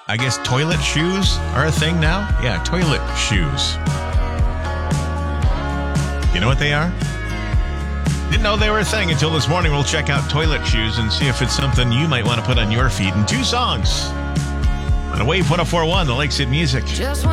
I guess toilet shoes are a thing now? Yeah, toilet shoes. You know what they are? Didn't know they were a thing until this morning. We'll check out toilet shoes and see if it's something you might want to put on your feet in 2 songs. On a Wave 104.1, the Lakes Hit Music. Just